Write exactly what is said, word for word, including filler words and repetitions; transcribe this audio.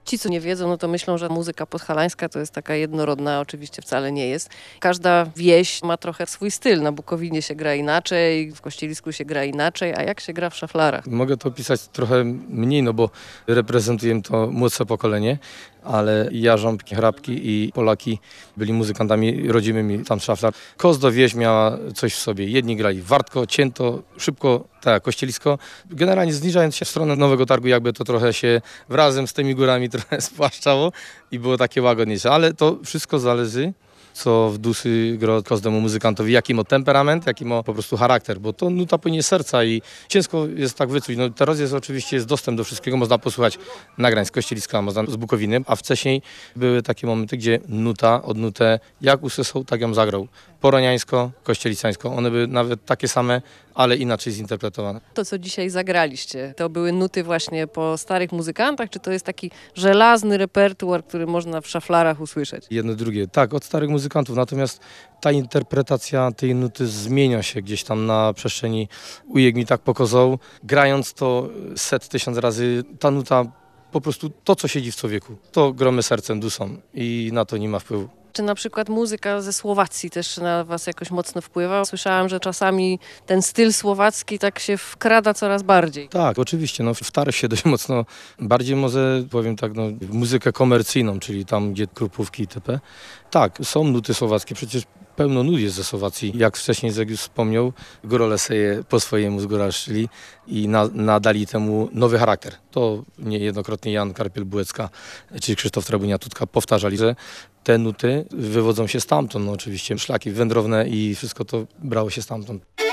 Ci, co nie wiedzą, no to myślą, że muzyka podhalańska to jest taka jednorodna, oczywiście wcale nie jest. Każda wieś ma trochę swój styl. Na Bukowinie się gra inaczej, w Kościelisku się gra inaczej, a jak się gra w szaflarach? Mogę to opisać trochę mniej, no bo reprezentuję to młodsze pokolenie, ale jarząbki, hrabki i Polaki byli muzykantami rodzimymi tam szaflar. Kozdo wieś miała coś w sobie. Jedni grali wartko, cięto, szybko, tak, Kościelisko. Generalnie zniżając się w stronę Nowego Targu, jakby to trochę się wrazem z tymi górami trochę spłaszczało i było takie łagodniejsze. Ale to wszystko zależy, co w duszy gro każdemu muzykantowi, jaki ma temperament, jaki ma po prostu charakter, bo to nuta płynie z serca i ciężko jest tak wyczuć. No teraz jest oczywiście jest dostęp do wszystkiego, można posłuchać nagrań z Kościeliska, można z Bukowiny, a wcześniej były takie momenty, gdzie nuta od nutę, jak usłyszał, tak ją zagrał. Poroniańsko, kościelicańsko, one były nawet takie same, ale inaczej zinterpretowane. To, co dzisiaj zagraliście, to były nuty właśnie po starych muzykantach, czy to jest taki żelazny repertuar, który można w szaflarach usłyszeć? Jedno drugie, tak, od starych muzykantów, natomiast ta interpretacja tej nuty zmienia się gdzieś tam na przestrzeni. Ujek mi tak pokazał, grając to set tysiąc razy, ta nuta po prostu to, co siedzi w człowieku, to gromy sercem, duszą i na to nie ma wpływu. Czy na przykład muzyka ze Słowacji też na was jakoś mocno wpływa? Słyszałam, że czasami ten styl słowacki tak się wkrada coraz bardziej. Tak, oczywiście, no wtarł się dość mocno, bardziej może powiem tak, no w muzykę komercyjną, czyli tam gdzie krupówki itp. Tak, są nuty słowackie, przecież pełno nut jest ze Słowacji. Jak wcześniej Zegius wspomniał, górole sobie po swojemu zgoraszyli i na, nadali temu nowy charakter. To niejednokrotnie Jan Karpiel-Bułecka czy Krzysztof Trabunia-Tutka powtarzali, że te nuty wywodzą się stamtąd. No oczywiście szlaki wędrowne i wszystko to brało się stamtąd.